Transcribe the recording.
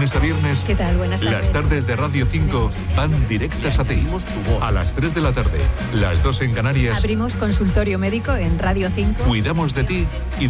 lunes a viernes, ¿Qué tal? Buenas tardes. las tardes de Radio 5 van directas a ti. A las 3 de la tarde, las 2 en Canarias, Abrimos consultorio médico en Radio 5. cuidamos de ti y